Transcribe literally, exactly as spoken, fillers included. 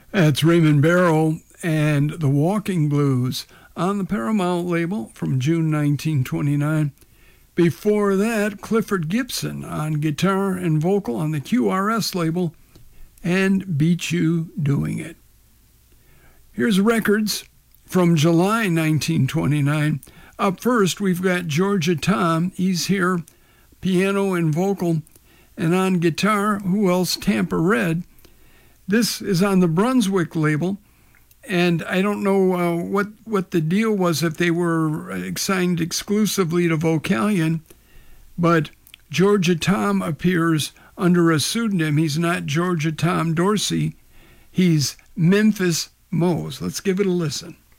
That's Raymond Barrow and the Walking Blues on the Paramount label from June nineteen twenty-nine. Before that, Clifford Gibson on guitar and vocal on the Q R S label and Beat You Doing It. Here's records from July nineteen twenty-nine. Up first, we've got Georgia Tom. He's here, piano and vocal, and on guitar, who else? Tampa Red. This is on the Brunswick label, and I don't know uh, what, what the deal was if they were signed exclusively to Vocalion, but Georgia Tom appears under a pseudonym. He's not Georgia Tom Dorsey. He's Memphis Mose. Let's give it a listen.